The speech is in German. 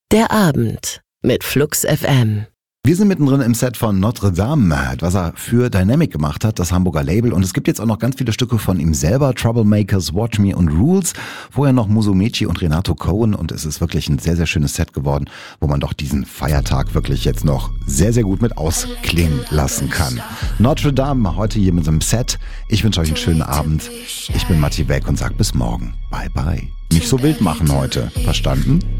Der Abend mit Flux FM. Wir sind mittendrin im Set von Notre Dame, was er für Dynamic gemacht hat, das Hamburger Label. Und es gibt jetzt auch noch ganz viele Stücke von ihm selber, Troublemakers, Watch Me und Rules. Vorher noch Musumeci und Renato Cohen. Und es ist wirklich ein sehr, sehr schönes Set geworden, wo man doch diesen Feiertag wirklich jetzt noch sehr, sehr gut mit ausklingen lassen kann. Notre Dame heute hier mit so einem Set. Ich wünsche euch einen schönen Abend. Ich bin Matti Beck und sag bis morgen. Bye, bye. Nicht so wild machen heute. Verstanden?